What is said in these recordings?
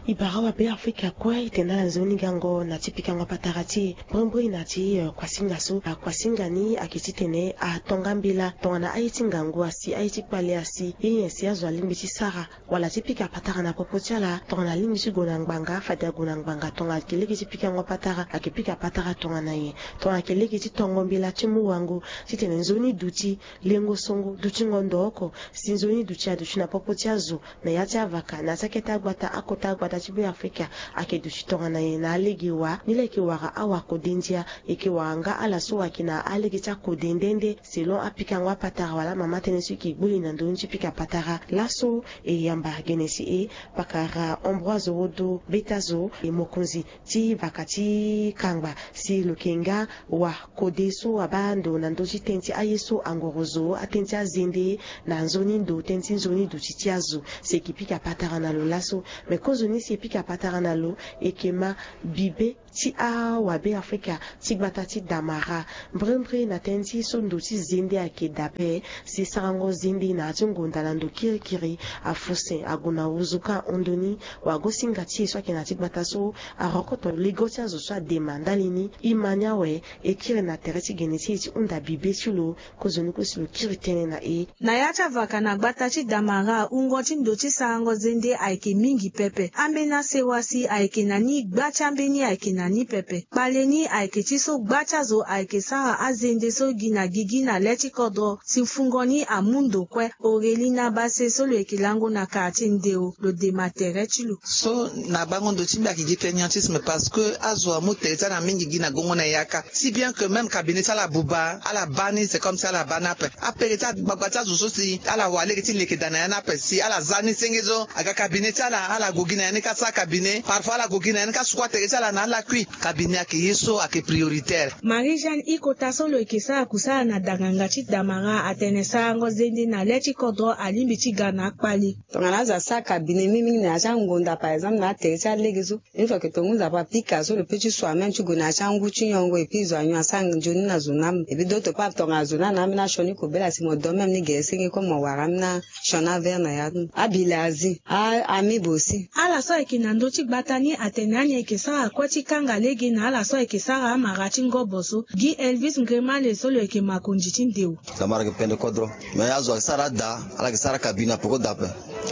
ibarawa be Afrika kwa itena nzoni gango na tipika ngwa patarati brembri nati kwasinga so kwasinga ni akititene atongambila tongana aiti ngangu asi aiti kwale asi yesi azwa limbichi sara wala tipika patara na popotiala tongana limbichi gonangbanga fada gonangbanga tonga keleki tipika ngwa patara akipika patara tongana ye tonga keleki titongombila timu wangu titene nzoni duti lengo songo duti ngondoko sinzoni duti aduchi na popotiazo na yati avaka na saketa gbata akota gbata chibu Afrika akeduchi tongana ye na alegiwa nileki wara awa kodendia eke wanga ala so wakina alegi cha kodendende selon apika ngwa patara wala mama tenesu ki gbuli na ndonchi pika patara laso e yamba genesi pakara Ambroise wodo betazo mokonzi ti vakati kangba si lukenga wa kodeso abando na ndochi tenti ayeso angorozo atenti azende na nzoni ndo tenti nzoni do chitiazo se kipika patara na lo laso mekozo ni si pika patara na lo ekema bibe ti wabe Afrika ti gbata ti damara mbrembre na tenti so ndo ti zende ake dape si sarango zende na atungonda na ndo kirikiri afuse aguna uzuka ondoni wagosinga ti so ake na ti gbata so arokoto ligoti azo so ademandalini imanya we ekire na tereti geneti ti unda bibe chulo kozoni kosilo kiritene na yacha vaka na gbata ti damara ungo ti ndo ti sarango zende aike mingi pepe ambena sewasi aike nani gbacha ambeni aike nani pepe paleni aike ti so gbacha zo aike sara azende so gina gigina leti kodro si fungoni amundo kwe orelina base so lo ekilango na kati ndeo lo dematere chilo so na bango ndo timba ki gitenyantisme parce que azo amu tereta na mingi gina gongo na yaka si bien que même cabinet à la bouba à la bani c'est comme ça la banape apereta gbagbacha zo so si ala wale ki leke dana yana pesi ala zani sengezo aga cabinet à la gogina yana ka sa cabinet parfois la gogina yana ka squat tereta la na la kui cabinet ke yeso ake prioritaire Marie-Jeanne ikota solo ekisa kusala na danganga ti damara atenesa ngo zende na leti kodro alimbi ti gana kpali tongana za sa cabinet mimi na changonda par exemple na tereta legezo une fois que tongunza pa pika so le petit soi-même tu gona changu ti nyongo et puis zo anyo sang joni na zonam et puis d'autres pas tonga zona na mina shoni ko bela si mo do même ni gesingi ko mo wara mina shona ver na ya abilazi ami bosi ala so ekina ndo ti gbatani atenani ekisa akwati kanga legi na ala so ekisa amagati ngoboso gi Elvis Ngrema le solo eke makonji ti ndeu damara ke pende kodro mais azo sara da ala ke sara kabina poko dape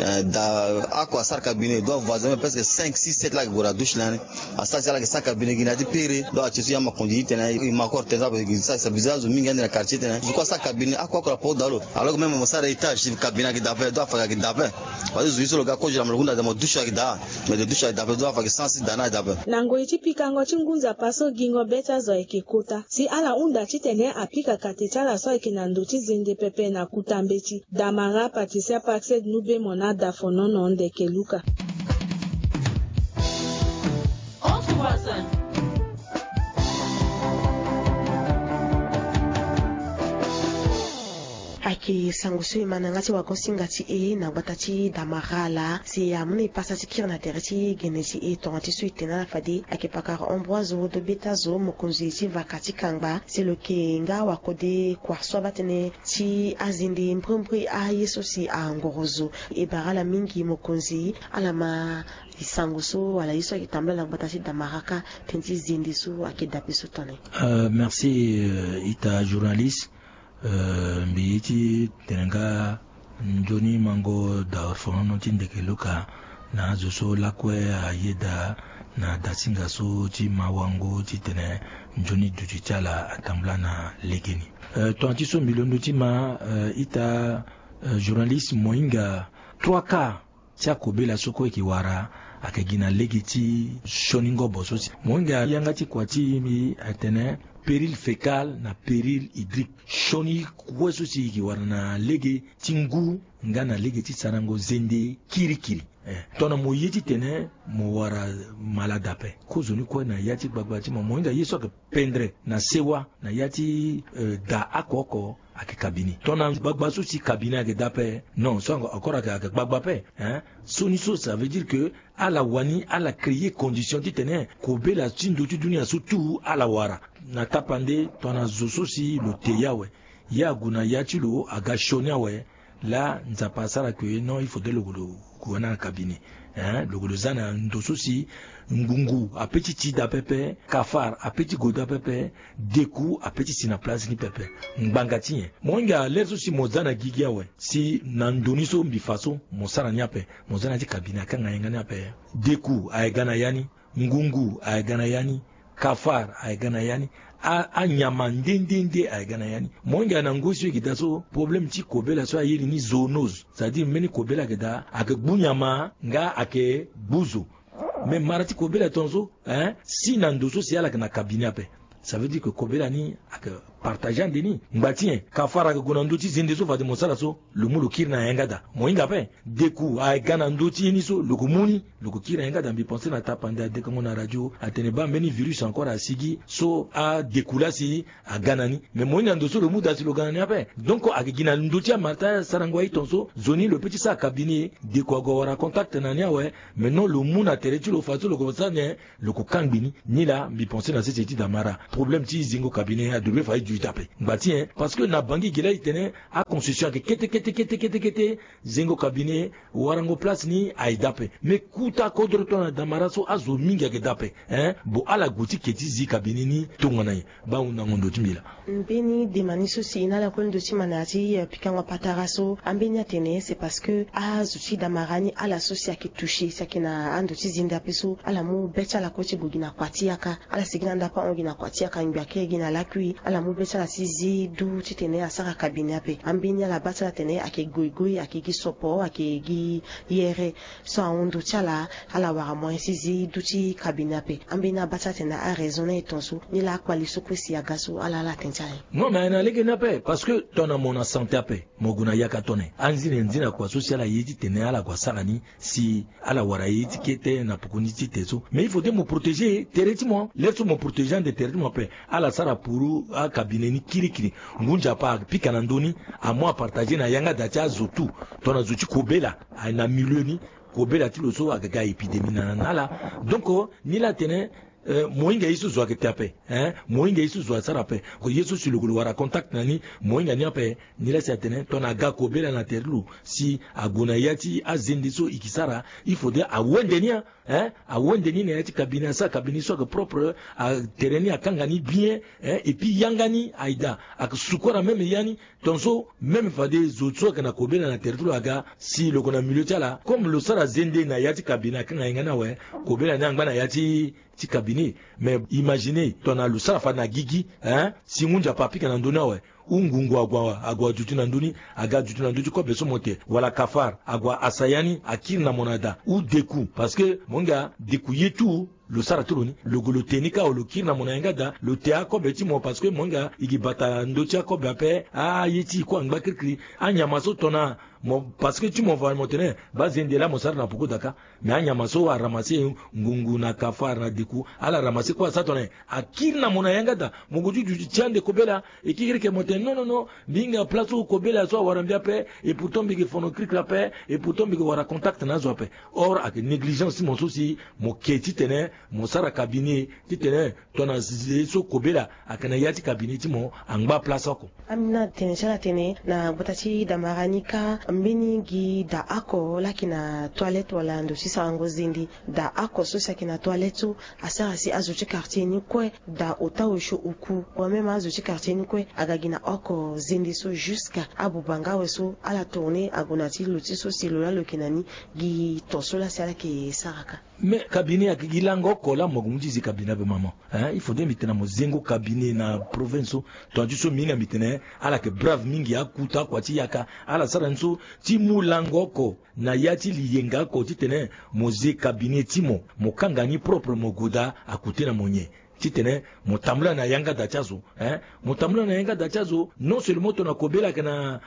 da akwa sara kabine do voisin presque 5 6 7 la gora douche lane asa sara ke sara kabine gina ti pere do a tisu ya makonji tena ma korte za ça bizazo mingi na quartier tena ko sara kabine akwa ko po dalo alors même mo sara étage kabina ki dape do afa ki dape parce que zo lo ga ko jira mlunda da mo douche ki da mais de douche dape do afa ki 106 dana dape nango iti pikango ti ngunza paso gingo beta zo eke kota si ala unda ti tene apika kateta la so eke na ndo ti zende pepe na kutambeti damara Patricia Paxed nube mona da fonono onde ke luka ake sangusu mananga ti wakosinga ti na gbata ti damarala si amune pasa ti kiri na tere ti genesi tonga ti so itena la fade ake pakara Ambroise wodo betazo mokonzi ti vaka ti kangba si lo ke nga wakode kwarso abatene ti azende mbrembre ayeso si angorozo barala mingi mokonzi ala ma isangusu wala yeso ake tambla la gbata ti damaraka tenti zende so ake dape so tone merci ita journaliste mbiti tenenga njoni mango da orfono ti ndeke luka na zoso lakwe ayeda na dasinga so ti mawango ti tene njoni duti chala atambla na legeni to anti so milondo ti ma ita journaliste moinga 3 tia kobela soko eki wara akegina legi ti shoningo boso ti moinga yanga ti kwa ti mi atene péril fécal na péril hydrique shoni kweso si ki warna lege tingu nga na lege ti sarango zende kirikiri tona mo yeti tene mo wara malada pe kozoni ko na yati gbagba ti mo inga yeso ke pendre na sewa na yati da akoko ake kabini tona gbagba so si kabini ake dape non so encore ake gbagba pe soni so ça veut dire que ala wani ala créer condition ti tene ko bela tindo ti dunia surtout ala wara na tapande tona zoso si lo teyawe ya guna ya chilo aga shonya we là nza pasara que non il faudrait le gouvernement cabinet le zana ndoso si ngungu a petit tida pepe kafar a petit goda pepe deku a petit sina place ni pepe mbangati monga leso si mozana gigia we si nandoniso mbifaso mosara nyape mozana ti cabinet kanga yengana pe deku a gana yani ngungu a gana yani kafar a gana yani a nyama ndendende a gana yani monga na ngosi kitaso problem ti kobela so ayiri ni zoonose c'est-à-dire meni kobela keda ake bunyama nga ake buzo mais marati kobela tonzo si na ndoso si ala na cabinet pe ça veut dire que kobela ni ake partageant deni ngatien kafara ke gona ndoti zindeso fati mosala so le mulo kirna yangada moinga pe deku a gana ndoti ni so le kumuni le kokira yangada mbi penser na tapanda de comme na radio ateneba meni virus encore a sigi so a dekula si a ganani mais moinga ndoso le muda si le ganani pe donc a gina ndoti a marta sarangwa itonso zoni le petit sa cabinet de quoi gora contact na nia ouais mais non le muna teretu le faso le kosa ne le kokangbini ni la mbi penser na cette étude d'amara problème ti zingo cabinet a devait faire du tapé ngbatien parce que na bangi gila itene a concession que kete zingo cabinet warango place ni aidape mais kuta kodro tona damaraso azo minga ke dape bo ala goti keti zi cabinet ni tongana ba una ngondo timbila mbeni demaniso si ina la kondo timanati pikanga pataraso ambeni atene c'est parce que azuti damarani ala socia ki touché sakina ando tizinda peso ala mu becha la kochi gugina kwatiaka ala sigina ndapa ongina kwatiaka ngbake gina lakui ala mu becha la sizi du titene asaka cabinet pe ambeni ala bata la tene ake goigoi ake gi sopo ake gi yere so ondo chala ala wara mo sizi du ti cabinet pe ambeni bata tene a raisonner tonso ni la kwaliso kwesi ya gaso ala la tenchai non mais na lege na pe parce que tona mona santé pe moguna yaka tone anzine nzina kwa social yiti tene ala kwa salani si ala wara yiti kete na pukuni ti teso mais il faut de me protéger territorialement laisse me protéger de territorialement pe ala sara puru a cabinet ni kirikiri ngunja pa pika na ndoni a moi partager na yanga dacha zotu tona zuchi kobela na milieu ni kobela ti loso agaga épidémie na nala donc ni la tene moinga isu zwa ketape moinga isu zwa sarape ko yesu sur le wara contact nani moinga ni ape ni la certaine tona ga ko bela na terlu si agona yati azendiso ikisara il faut de a wendenia a wendeni na yati cabinet sa cabinet so propre a tereni akangani bien et puis yangani aida ak sukora même yani tonso même fade zotso kana ko bela na terlu aga si le kona milieu tala comme le sara zende na yati cabinet kanga ngana we ko bela na ngana yati ti cabinet mais imaginez ton a le sarafa na gigi si ngunja papi kana ndona we ungungu agwa jutu na nduni aga jutu na nduni ko beso monte wala kafar agwa asayani akir na monada ou deku parce que monga deku yetu le saraturoni le golotenika o le kir na monanga da le tea ko beti mo parce que monga igibata ndocha ko bape yeti ko ngba kirkiri anyamaso tona mo parce que tu m'en vas monter bazende la mosar na poko daka mais anyamaso a ramasser ngungu na kafar na deku ala ramasser quoi ça tona akir na monanga da mogoju du tiande kobela et qui que monter non binga place au kobela so warambia pe et pourtant bigi fono krik la pe et pourtant bigi wara contact na zo pe or ak négligence mon souci mo keti tene mosara cabinet titene tona so kobela akana yati cabinet mo angba place ko amina tene sala tene na botati damaranika mbini gi da ako lakina toilette wala ndo sisa angozindi da ako so sakina toilette asara si azuchi quartier ni kwe da otawesho uku wa mema azuchi quartier ni kwe agagina oko zindi so jusqu'à abubanga weso ala tourner agonati lotiso silula lokinani gi tosola sala ke saraka mais cabinet akigilango kola mogumji zi cabinet be maman il faut demiter na mozengo cabinet na province to ajuso minga mitene ala ke brave mingi akuta kwati yaka ala saranso ti mulango ko na yati liyenga ko titene moze cabinet timo mokangani propre mogoda akutena monye titene motamula na yanga dachazo motamula na yanga dachazo non seulement to na kobela kana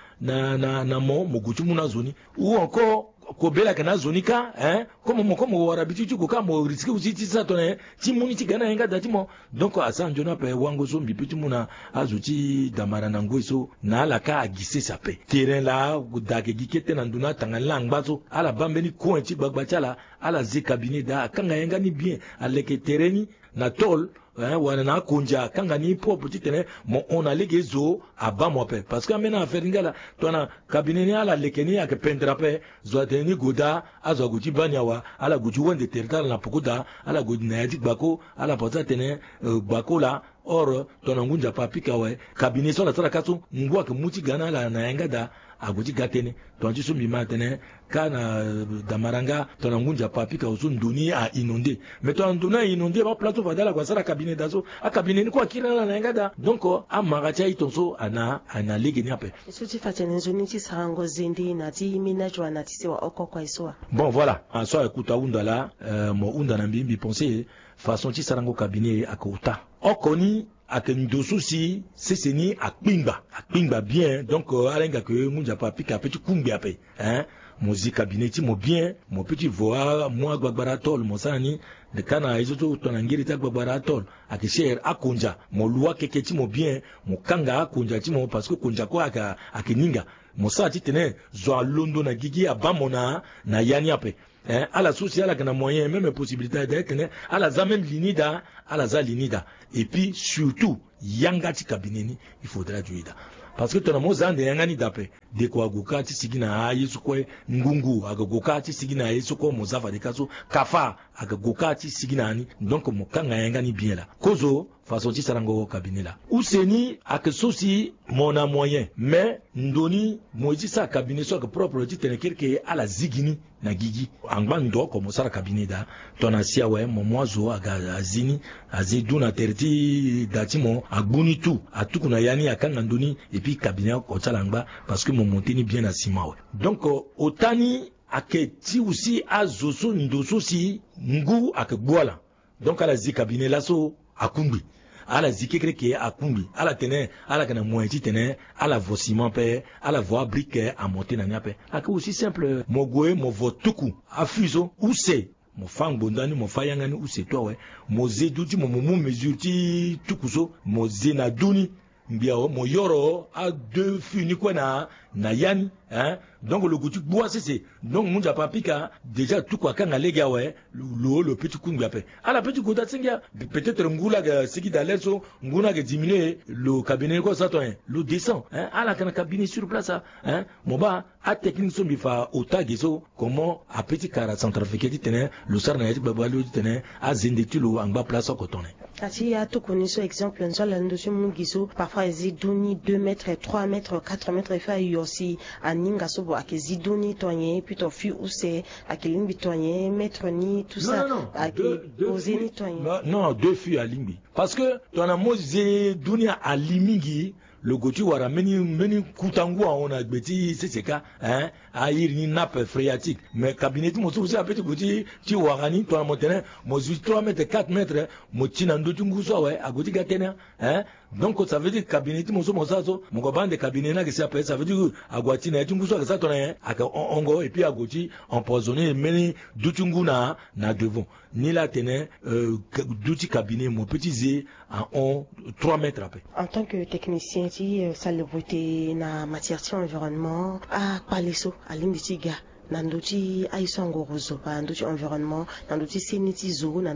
na mo mogutu muna zoni ou encore kobela kana zonika comme warabitu ko kamo risque usiti sa tone ti muni ti gana yanga datimo donc asanjo na pe wango so mbipitu muna azuti damara na ngoiso na la ka agise sape terrain la dake gikete na nduna tangala ngbazo ala bambeni ko ti gbagba chala ala ze cabinet da kanga yanga ni bien aleke terrain na tol wana na konja kanga ni propre ti tene mo on a lege zo aba mo pe parce que amena affaire ngala to na cabinet ni ala lekeni ak pendre pe zo teni goda azo guti banyawa ala guti wonde territoire na pokuda ala gudi na yadi bako ala pota tene bako la or tona ngunja papika we cabinet so la tara kasu ngwa ke muti gana la na yangada aguti gatene tonji sumbi matene kana damaranga tona ngunja papika usu nduni a inondé mais tona nduna inondé ba plateau vadala kwa sara cabinet dazo a cabinet ni kwa kila na yangada donc a magacha itonso ana lege ni ape suti fatene zoni ti sarango zindi na ti minajwa na ti sewa okokwa iswa. Bon voilà en soi écoute undala mo undana mbimbi penser façon ti sarango cabinet akouta okoni akendosu si seseni akpingba bien donc alenga que munja pa pika petit kumbi ape hein musique cabinet mo bien mo petit voix moi gbagbaratol mo sani de kana izoto tonangiri ta gbagbaratol akisher akonja mo loi keketi mo bien mo kanga akonja ti mo parce que konja ko akininga mo sa ti tene zo londo na gigi abamona na yani ape à la souci à la gana moyen même possibilité d'être à la za même linida à la za linida et puis surtout yangati kabineni il faudra duida parce que tonamo zande yangani dape de kwa gokati sigina ayesu ko ngungu aga gokati sigina ayesu ko mozafa de kaso kafa aga gokati sigina ni donc mo kanga yangani bien là kozo façon ti sarango cabinet là useni ak souci mon a moyen mais ndoni moji sa cabinet so que propre ti tenekirke ala zigini na gigi angba ndo ko mo sara cabinet da tona sia we mo mozo aga azini aziduna terti datimo agbuni tout atukuna yani akanga ndoni et puis cabinet ko tsalangba parce que mon monteni bien à ciment ouais. Donc otani aketi aussi azoso ndoso si ngu akgbola donc ala zi cabinet là so akumbi ala zikekre ke akumbi ala tene ala kana moiti tene ala vosiment pe ala voie brique à monter na nyape ak aussi simple mogoe mo votuku afuso ou c'est mo fang bondani mo fayangani ou c'est toi ouais mo zeduti mo mesure ti tukuso mo zena duni mbiao mo yoro a deux funi quoi na yani hein donc le goût bois c'est donc munja papika déjà tout quoi kanga lega ouais le petit kungi après à la petit goût singa peut-être ngula ga sigi d'aleso nguna ga diminuer le cabinet quoi ça toi le descend hein à la kana cabinet sur place hein mon ba a technique so bifa otageso comment a petit cara centrafrique tene le sarna yati babalo tene a zindetilo anga place ko toné ati ya to connaissons exemple nzola ndosu mungiso parfois ziduni 2 mètres 3 mètres 4 mètres fa yosi aninga sobo akeziduni toanye puis to fu ou c'est akelimbi toanye mètre ni tout ça akoseni toanye non deux fu à limbi parce que ton amoze dunia à limingi le gotu wara meni kutangu on a gbeti c'est ka hein air ni nappe phréatique mais cabinet mo so a petit gotu ti warani to montene mo 3 mètres 4 mètres mo tinando tungu so ouais a gotu gatena hein donc ça veut dire cabinet mo so mon bande cabinet na que ça veut dire agwati na tungu so ça to na aka ongo et puis agoti empoisonné meni dutungu na devant ni la tene duti cabinet mon petit zé en 3 mètres après en tant que technicien ti salubrité na matière ti environnement a paleso alinditiga nandoti aiso ngorozo pa nandoti environnement nandoti seniti zo